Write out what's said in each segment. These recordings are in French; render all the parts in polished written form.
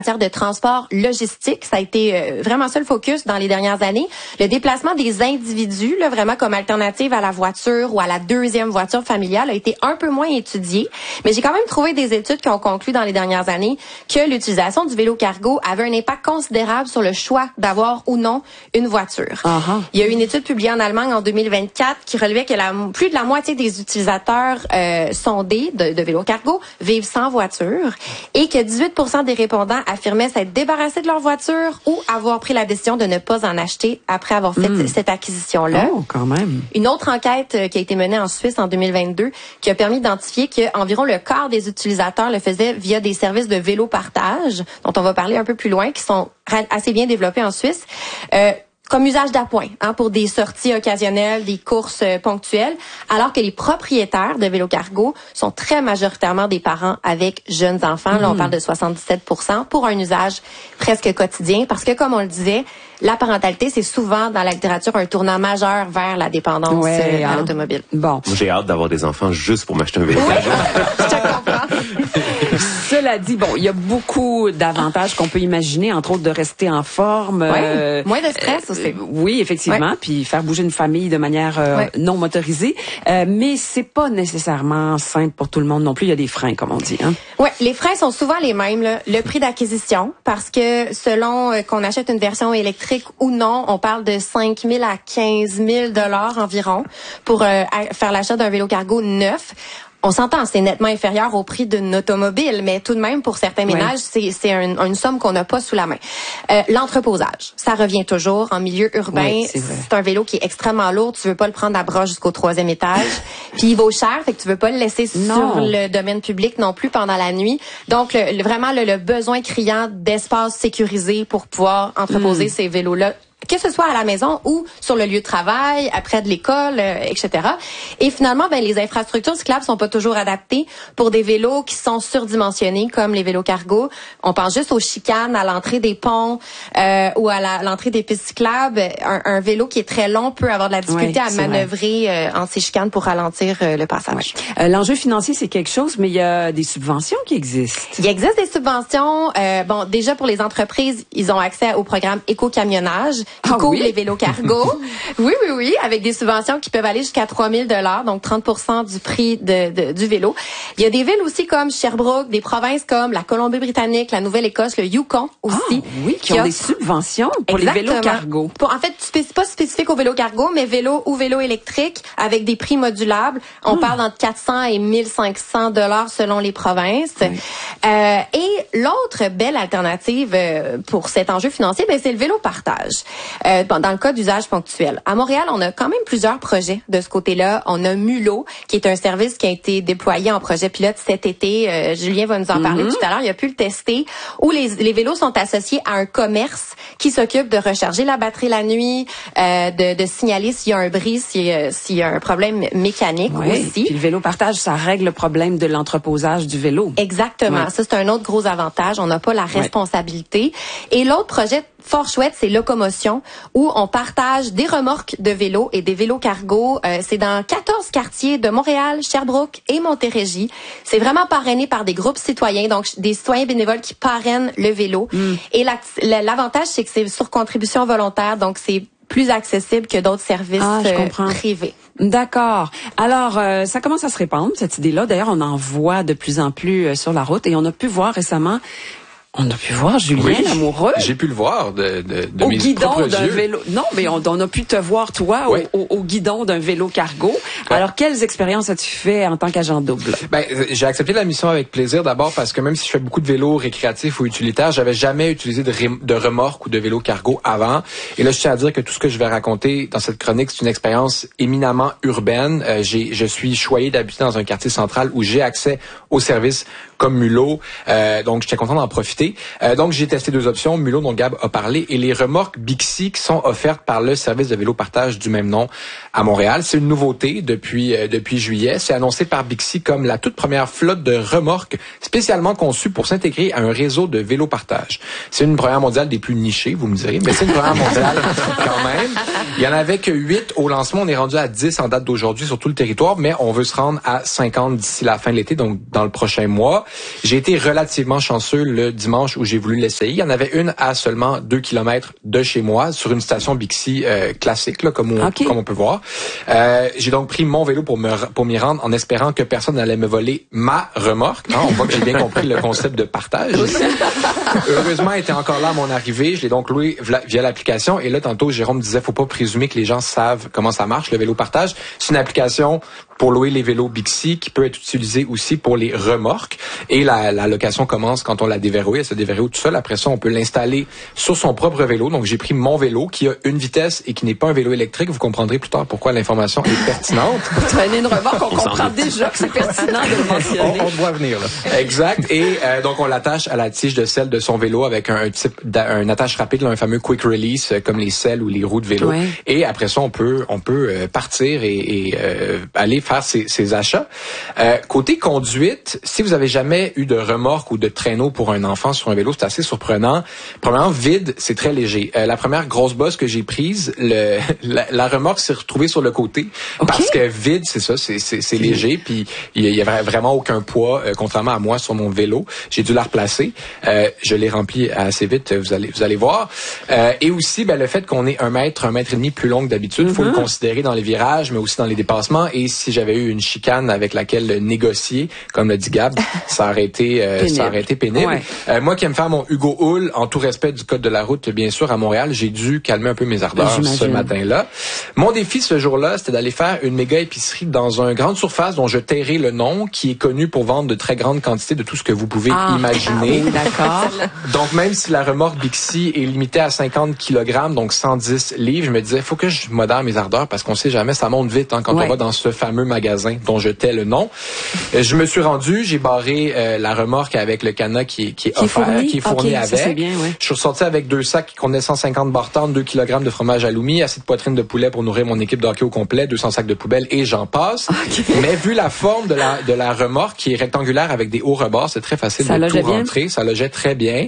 matière de transport logistique. Ça a été vraiment ça le focus dans les dernières années. Le déplacement des individus, là, vraiment comme alternative à la voiture ou à la deuxième voiture familiale, a été un peu moins étudié. Mais j'ai quand même trouvé des études qui ont conclu dans les dernières années que l'utilisation du vélo cargo avait un impact considérable sur le choix d'avoir ou non une voiture. Uh-huh. Il y a eu une étude publiée en Allemagne en 2024 qui relevait que plus de la moitié des utilisateurs sondés de vélo cargo vivent sans voiture et que 18% des répondants affirmaient s'être débarrassés de leur voiture ou avoir pris la décision de ne pas en acheter après avoir fait cette acquisition-là. Oh, quand même. Une autre enquête qui a été menée en Suisse en 2022 qui a permis d'identifier qu'environ le quart des utilisateurs le faisaient via des services de vélo partage, dont on va parler un peu plus loin, qui sont assez bien développés en Suisse. Comme usage d'appoint, pour des sorties occasionnelles, des courses ponctuelles, alors que les propriétaires de vélo cargo sont très majoritairement des parents avec jeunes enfants. Là, on parle de 77% pour un usage presque quotidien, parce que comme on le disait, la parentalité, c'est souvent dans la littérature un tournant majeur vers la dépendance à l'automobile. Bon. Moi, j'ai hâte d'avoir des enfants juste pour m'acheter un vélo. Oui, je te comprends. Cela dit, bon, il y a beaucoup d'avantages qu'on peut imaginer, entre autres de rester en forme. Moins de stress aussi. Oui, effectivement, puis faire bouger une famille de manière non motorisée. Mais c'est pas nécessairement simple pour tout le monde non plus. Il y a des freins, comme on dit. Hein? Oui, les freins sont souvent les mêmes. Là. Le prix d'acquisition, parce que selon qu'on achète une version électrique ou non, on parle de 5 000 à 15 000 $ environ pour faire l'achat d'un vélo cargo neuf. On s'entend, c'est nettement inférieur au prix d'une automobile, mais tout de même, pour certains ménages, c'est une somme qu'on n'a pas sous la main. L'entreposage, ça revient toujours en milieu urbain. Oui, c'est un vélo qui est extrêmement lourd. Tu veux pas le prendre à bras jusqu'au 3e étage. Puis il vaut cher, fait que tu veux pas le laisser sur le domaine public non plus pendant la nuit. Donc, vraiment, le besoin criant d'espace sécurisé pour pouvoir entreposer ces vélos-là, que ce soit à la maison ou sur le lieu de travail, après de l'école, etc. Et finalement, les infrastructures cyclables sont pas toujours adaptées pour des vélos qui sont surdimensionnés, comme les vélos cargo. On pense juste aux chicanes à l'entrée des ponts ou à l'entrée des pistes cyclables. Un vélo qui est très long peut avoir de la difficulté à manœuvrer entre ces chicanes pour ralentir le passage. L'enjeu financier, c'est quelque chose, mais il y a des subventions qui existent. Il existe des subventions. Déjà pour les entreprises, ils ont accès au programme éco-camionnage qui couvre les vélos cargo. Oui, avec des subventions qui peuvent aller jusqu'à 3 000 $, donc 30% du prix du vélo. Il y a des villes aussi comme Sherbrooke, des provinces comme la Colombie-Britannique, la Nouvelle-Écosse, le Yukon aussi. Qui ont des subventions pour les vélos cargo. En fait, c'est pas spécifique aux vélos cargo, mais vélo ou vélo électrique avec des prix modulables. On parle entre 400 et 1 500 $ selon les provinces. Et l'autre belle alternative pour cet enjeu financier, c'est le vélo partage. Dans le cas d'usage ponctuel. À Montréal, on a quand même plusieurs projets de ce côté-là. On a Mulot, qui est un service qui a été déployé en projet pilote cet été. Julien va nous en parler tout à l'heure. Il a pu le tester. Où les vélos sont associés à un commerce qui s'occupe de recharger la batterie la nuit, de signaler s'il y a un bris, s'il y a un problème mécanique aussi. Puis le vélo partage, ça règle le problème de l'entreposage du vélo. Exactement. Ça, c'est un autre gros avantage. On n'a pas la responsabilité. Et l'autre projet fort chouette, c'est Locomotion, où on partage des remorques de vélos et des vélos cargo. C'est dans 14 quartiers de Montréal, Sherbrooke et Montérégie. C'est vraiment parrainé par des groupes citoyens, donc des citoyens bénévoles qui parrainent le vélo. Et l'avantage, c'est que c'est sur contribution volontaire, donc c'est plus accessible que d'autres services privés. D'accord. Alors, ça commence à se répandre, cette idée-là. D'ailleurs, on en voit de plus en plus sur la route et on a pu voir récemment... On a pu voir Julien Lamoureux. J'ai pu le voir de au mes guidon propres d'un yeux. vélo. Non, mais on a pu te voir toi au guidon d'un vélo cargo. Alors, quelles expériences as-tu fait en tant qu'agent double? J'ai accepté la mission avec plaisir d'abord parce que même si je fais beaucoup de vélos récréatifs ou utilitaires, j'avais jamais utilisé de remorque ou de vélo cargo avant. Et là, je tiens à dire que tout ce que je vais raconter dans cette chronique, c'est une expérience éminemment urbaine. Je suis choyé d'habiter dans un quartier central où j'ai accès aux services comme Mulot. Donc, j'étais content d'en profiter. Donc, j'ai testé 2 options, Mulot dont Gab a parlé, et les remorques Bixi qui sont offertes par le service de vélo partage du même nom à Montréal. C'est une nouveauté depuis juillet. C'est annoncé par Bixi comme la toute première flotte de remorques spécialement conçue pour s'intégrer à un réseau de vélo partage. C'est une première mondiale des plus nichées, vous me direz, mais c'est une première mondiale quand même. Il y en avait que 8 au lancement. On est rendu à 10 en date d'aujourd'hui sur tout le territoire, mais on veut se rendre à 50 d'ici la fin de l'été, donc dans le prochain mois. J'ai été relativement chanceux le dimanche où j'ai voulu l'essayer. Il y en avait une à seulement 2 kilomètres de chez moi, sur une station Bixi classique, là, comme on peut voir. J'ai donc pris mon vélo pour m'y rendre en espérant que personne n'allait me voler ma remorque. Hein, on voit que j'ai bien compris le concept de partage. Heureusement, elle était encore là à mon arrivée. Je l'ai donc loué via l'application. Et là, tantôt, Jérôme disait, faut pas présumer que les gens savent comment ça marche, le vélo partage. C'est une application pour louer les vélos Bixi qui peut être utilisée aussi pour les remorques. Et la location commence quand on la déverrouille. Elle se déverrouille tout seul. Après ça, on peut l'installer sur son propre vélo. Donc, j'ai pris mon vélo qui a une vitesse et qui n'est pas un vélo électrique. Vous comprendrez plus tard pourquoi l'information est pertinente. Traîner une remorque, on comprend déjà que c'est pertinent de le mentionner. On doit venir, là. Exact. Et donc, on l'attache à la tige de selle de son vélo avec un attache rapide, là, un fameux quick release, comme les selles ou les roues de vélo. Ouais. Et après ça, on peut partir et aller faire ses achats. Côté conduite, si vous avez jamais eu de remorque ou de traîneau pour un enfant sur un vélo, c'est assez surprenant. Premièrement, vide, c'est très léger. La première grosse bosse que j'ai prise, la remorque s'est retrouvée sur le côté. Okay. Parce que vide, c'est ça, c'est léger. Puis il y avait vraiment aucun poids, contrairement à moi sur mon vélo. J'ai dû la replacer. Je l'ai remplie assez vite, vous allez voir. Et aussi, le fait qu'on est 1 mètre et demi plus long que d'habitude, faut le considérer dans les virages, mais aussi dans les dépassements. Et si j'avais eu une chicane avec laquelle négocier, comme le dit Gab, ça aurait été pénible. Ouais. Moi qui aime faire mon Hugo Hull, en tout respect du code de la route, bien sûr, à Montréal, j'ai dû calmer un peu mes ardeurs ce matin-là. Mon défi ce jour-là, c'était d'aller faire une méga épicerie dans une grande surface dont je tairai le nom, qui est connu pour vendre de très grandes quantités de tout ce que vous pouvez imaginer. D'accord. Donc, même si la remorque Bixi est limitée à 50 kg, donc 110 livres, je me disais, faut que je modère mes ardeurs parce qu'on sait jamais, ça monte vite quand on va dans ce fameux magasin dont je tais le nom. Je me suis rendu, j'ai barré la remorque avec le cadenas qui est offert, qui est fourni avec. Ça, c'est bien, ouais. Je suis ressorti avec 2 sacs qui contenaient 150 bartendres, 2 kg de fromage halloumi, assez de poitrine de poulet pour nourrir mon équipe de hockey au complet, 200 sacs de poubelle et j'en passe. Okay. Mais vu la forme de la remorque qui est rectangulaire avec des hauts rebords, c'est très facile de tout rentrer. Ça logeait très bien.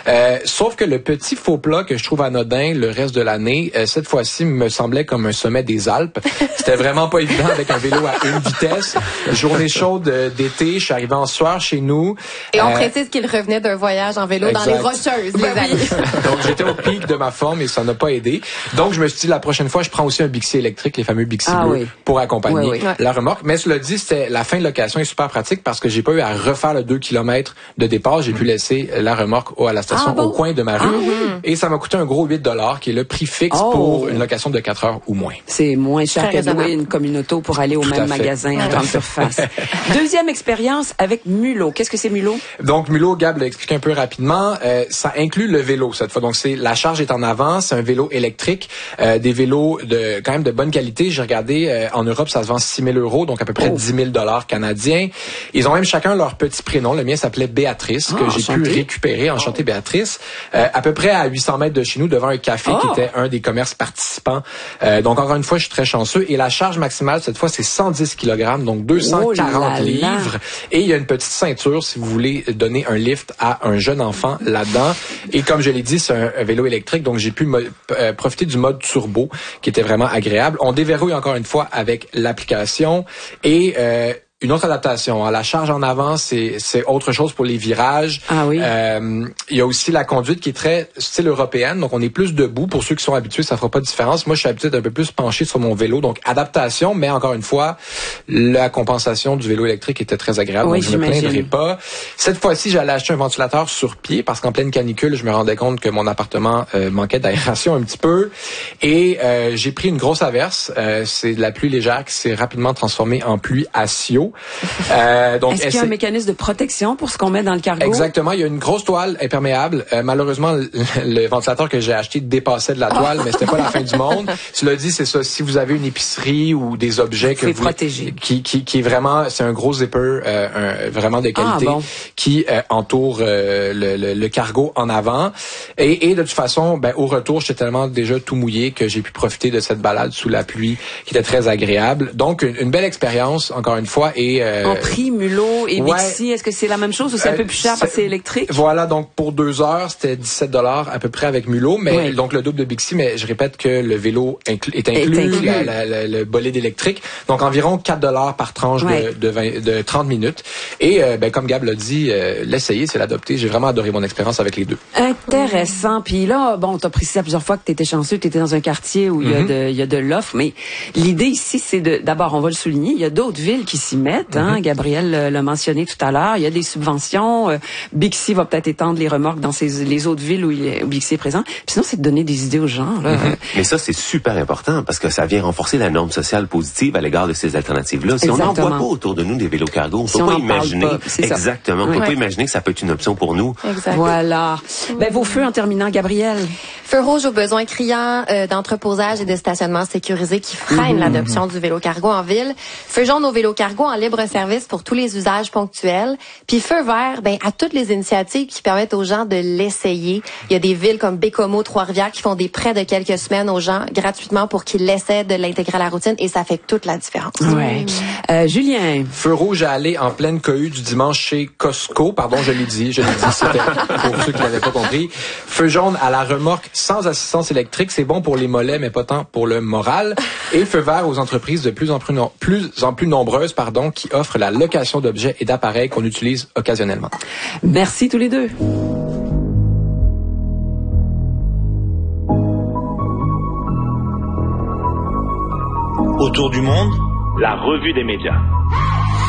Sauf que le petit faux plat que je trouve anodin le reste de l'année, cette fois-ci me semblait comme un sommet des Alpes. C'était vraiment pas évident avec un vélo à une vitesse. Journée chaude d'été, je suis arrivé en sueur chez nous. Et on précise qu'il revenait d'un voyage en vélo dans les Rocheuses, les amis. Donc j'étais au pic de ma forme et ça n'a pas aidé. Donc je me suis dit la prochaine fois, je prends aussi un Bixi électrique, les fameux Bixi bleus, pour accompagner la remorque. Mais cela dit, c'était la fin de location est super pratique parce que j'ai pas eu à refaire le 2 km de départ. J'ai pu laisser la remorque à la station au coin de ma rue. Et ça m'a coûté un gros 8$, qui est le prix fixe pour une location de 4 heures ou moins. C'est moins cher que de louer une communauto pour aller au même magasin en grande surface. Deuxième expérience avec Mulot. Qu'est-ce que c'est Mulot? Donc Mulot, Gab l'a expliqué un peu rapidement. Ça inclut le vélo cette fois. Donc la charge est en avant. C'est un vélo électrique, des vélos quand même de bonne qualité. J'ai regardé en Europe, ça se vend 6 000 €, donc à peu près 10 000 $ canadiens. Ils ont même chacun leur petit prénom. Le mien s'appelait Béatrice, que j'ai pu récupérer. Enchantée Béatrice. À peu près à 800 mètres de chez nous, devant un café qui était un des commerces participants. Donc encore une fois, je suis très chanceux. Et la charge maximale cette fois, c'est 110 kg, donc 240 livres. Et il y a une petite ceinture si vous voulez donner un lift à un jeune enfant là-dedans. Et comme je l'ai dit, c'est un vélo électrique, donc j'ai pu profiter du mode turbo qui était vraiment agréable. On déverrouille encore une fois avec l'application et une autre adaptation. La charge en avant, c'est autre chose pour les virages. Ah oui. Il y a aussi la conduite qui est très style européenne. Donc, on est plus debout. Pour ceux qui sont habitués, ça fera pas de différence. Moi, je suis habitué d'un peu plus penché sur mon vélo. Donc, adaptation. Mais encore une fois, la compensation du vélo électrique était très agréable. Oui, donc, je me plaindrai pas. Cette fois-ci, j'allais acheter un ventilateur sur pied parce qu'en pleine canicule, je me rendais compte que mon appartement manquait d'aération un petit peu. Et j'ai pris une grosse averse. C'est de la pluie légère qui s'est rapidement transformée en pluie à ciot. Donc, est-ce qu'il y a un mécanisme de protection pour ce qu'on met dans le cargo? Exactement. Il y a une grosse toile imperméable. Malheureusement, le ventilateur que j'ai acheté dépassait de la toile, mais c'était pas la fin du monde. Cela dit, c'est ça. Si vous avez une épicerie ou des objets que vous protéger, qui est vraiment, c'est un gros zipper, vraiment de qualité, qui entoure le cargo en avant. Et de toute façon, au retour, j'étais tellement déjà tout mouillé que j'ai pu profiter de cette balade sous la pluie qui était très agréable. Donc, une belle expérience, encore une fois. et... en prix, Mulot et Bixi, est-ce que c'est la même chose ou c'est un peu plus cher parce que c'est électrique? Voilà, donc pour 2 heures, c'était 17 $ à peu près avec Mulot, mais donc le double de Bixi, mais je répète que le vélo est inclus. Le bolide électrique. Donc environ 4 $ par tranche de 30 minutes. Et comme Gab l'a dit, l'essayer, c'est l'adopter. J'ai vraiment adoré mon expérience avec les deux. Intéressant. Puis là, bon, t'as précisé plusieurs fois que t'étais chanceux, t'étais dans un quartier où il y a de l'offre, mais l'idée ici, c'est d'abord, on va le souligner, il y a d'autres villes qui s'y mettent, hein. Gabriel l'a mentionné tout à l'heure, il y a des subventions, Bixi va peut-être étendre les remorques dans les autres villes où Bixi est présent. Puis sinon, c'est de donner des idées aux gens, là. Mais ça, c'est super important parce que ça vient renforcer la norme sociale positive à l'égard de ces alternatives-là. Si Exactement. on n'en voit pas autour de nous des vélos cargo, on peut pas imaginer. Exactement. On peut pas imaginer que ça peut être une option pour nous. Exact. Voilà. Vos feux en terminant, Gabriel. Feu rouge aux besoins criants d'entreposage et de stationnement sécurisé qui freinent l'adoption du vélo cargo en ville. Feu jaune au vélo cargo en libre service pour tous les usages ponctuels. Puis feu vert, à toutes les initiatives qui permettent aux gens de l'essayer. Il y a des villes comme Bécomo, Trois-Rivières qui font des prêts de quelques semaines aux gens gratuitement pour qu'ils l'essaient de l'intégrer à la routine et ça fait toute la différence. Ouais. Julien. Feu rouge à aller en pleine cohue du dimanche chez Costco. Pardon, je l'ai dit, c'était pour ceux qui l'avaient pas compris. Feu jaune à la remorque sans assistance électrique, c'est bon pour les mollets, mais pas tant pour le moral. Et feu vert aux entreprises de plus en plus nombreuses, qui offrent la location d'objets et d'appareils qu'on utilise occasionnellement. Merci tous les deux. Autour du monde, la revue des médias.